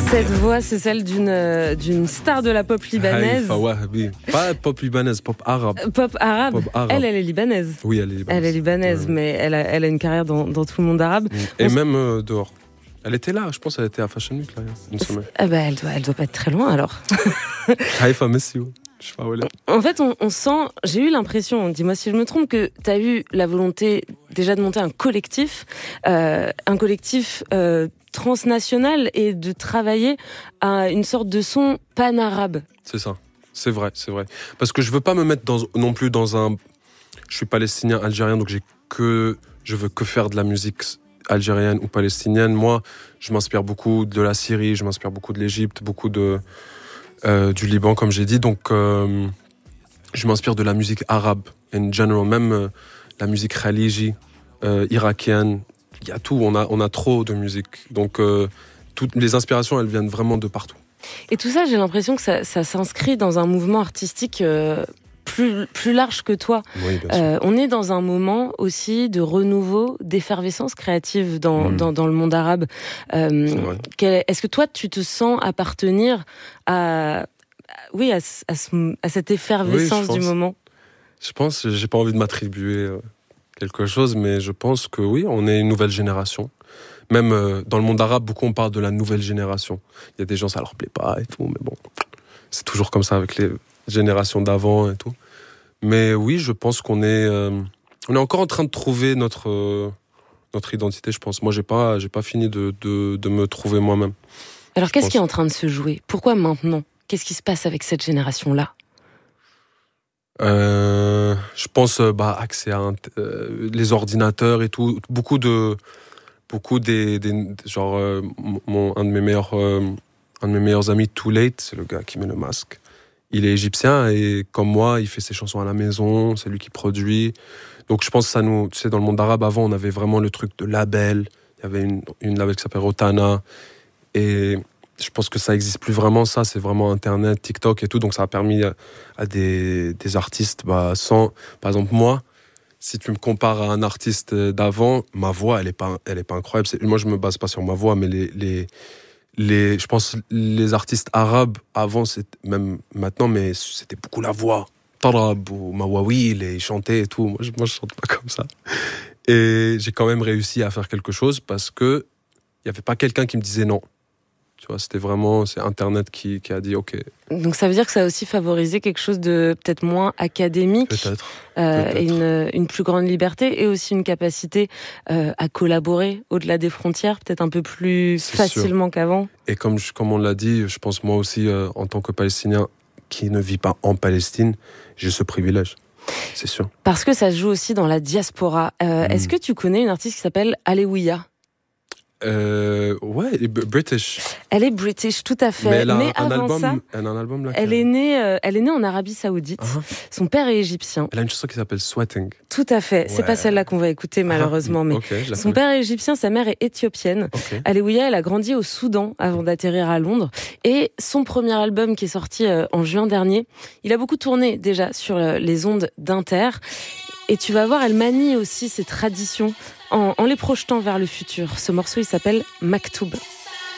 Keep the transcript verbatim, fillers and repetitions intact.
Cette voix, c'est celle d'une, euh, d'une star de la pop libanaise. Haïfa Wahabi. Pas pop libanaise, pop arabe. Pop arabe. Pop arabe. Elle, elle est libanaise. Oui, elle est libanaise. Elle est libanaise, ouais. mais elle a, elle a une carrière dans, dans tout le monde arabe. Et On même euh, dehors. Elle était là, je pense qu'elle était à Fashion Week, là, une semaine. Ah bah, elle doit, elle doit pas être très loin, alors. Haïfa Messiou. Je sais pas où elle est. En fait, on, on sent, j'ai eu l'impression, dis-moi si je me trompe, que tu as eu la volonté déjà de monter un collectif, euh, un collectif euh, transnational et de travailler à une sorte de son pan-arabe. C'est ça, c'est vrai, c'est vrai. Parce que je veux pas me mettre dans, non plus dans un... Je suis palestinien, algérien, donc j'ai que... je veux que faire de la musique algérienne ou palestinienne. Moi, je m'inspire beaucoup de la Syrie, je m'inspire beaucoup de l'Égypte, beaucoup de, euh, du Liban, comme j'ai dit. Donc, euh, je m'inspire de la musique arabe, in general, même euh, la musique khaliji, euh, irakienne. Il y a tout, on a, on a trop de musique. Donc, euh, toutes les inspirations, elles viennent vraiment de partout. Et tout ça, j'ai l'impression que ça, ça s'inscrit dans un mouvement artistique euh, plus, plus large que toi. Oui, bien sûr. Euh, on est dans un moment aussi de renouveau, d'effervescence créative dans, mmh. dans, dans le monde arabe. Euh, C'est vrai. quel, est-ce que toi, tu te sens appartenir à, oui, à, à, ce, à cette effervescence oui, du moment? Je pense, j'ai pas envie de m'attribuer euh, quelque chose, mais je pense que oui, on est une nouvelle génération. Même euh, dans le monde arabe, beaucoup on parle de la nouvelle génération. Il y a des gens, ça leur plaît pas et tout, mais bon, c'est toujours comme ça avec les générations d'avant et tout. Mais oui, je pense qu'on est, euh, on est encore en train de trouver notre euh, notre identité. Je pense. Moi, j'ai pas, j'ai pas fini de de, de me trouver moi-même. Alors, je qu'est-ce pense. qui est en train de se jouer? Pourquoi maintenant? Qu'est-ce qui se passe avec cette génération-là? Euh, je pense euh, bah accès à euh, les ordinateurs et tout, beaucoup de beaucoup des, des genre euh, mon un de mes meilleurs euh, un de mes meilleurs amis, Too Late, c'est le gars qui met le masque. Il est égyptien et comme moi, il fait ses chansons à la maison, c'est lui qui produit. Donc je pense que ça nous, tu sais, dans le monde arabe avant, on avait vraiment le truc de label. Il y avait une une label qui s'appelle Rotana et je pense que ça existe plus vraiment, ça, c'est vraiment Internet, TikTok et tout, donc ça a permis à, à des, des artistes, bah, sans... Par exemple, moi, si tu me compares à un artiste d'avant, ma voix, elle est pas, elle est pas incroyable. C'est, moi, je me base pas sur ma voix, mais les... les Les, je pense les artistes arabes avant, c'est, même maintenant, mais c'était beaucoup la voix. Tarab ou Mawawil, et ils chantaient et tout. Moi je, moi, je chante pas comme ça. Et j'ai quand même réussi à faire quelque chose parce que il y avait pas quelqu'un qui me disait non. Tu vois, c'était vraiment, c'est Internet qui, qui a dit OK. Donc ça veut dire que ça a aussi favorisé quelque chose de peut-être moins académique, Peut-être. Euh, Peut-être. et une, une plus grande liberté et aussi une capacité euh, à collaborer au-delà des frontières, peut-être un peu plus C'est facilement sûr. qu'avant. Et comme, je- comme on l'a dit, je pense moi aussi, euh, en tant que Palestinien qui ne vit pas en Palestine, j'ai ce privilège. C'est sûr. Parce que ça se joue aussi dans la diaspora. Euh, Mm. Est-ce que tu connais une artiste qui s'appelle Alewiya? Euh, ouais, b- British. Elle est british, tout à fait. Mais elle a Mais un, un avant album, ça, elle a un album là. elle qui a- est née, euh, elle est née en Arabie Saoudite. Ah, Son père est égyptien. elle a une chanson qui s'appelle Sweating. Tout à fait. C'est Ouais. pas celle-là qu'on va écouter malheureusement, Ah, mais ok, je la son connais. père est égyptien, sa mère est éthiopienne. Ok. Alewiya, elle a grandi au Soudan avant d'atterrir à Londres. Et son premier album qui est sorti euh, en juin dernier, il a beaucoup tourné déjà sur euh, les ondes d'Inter. Et tu vas voir, elle manie aussi ses traditions en, en les projetant vers le futur. Ce morceau, il s'appelle Maktoub.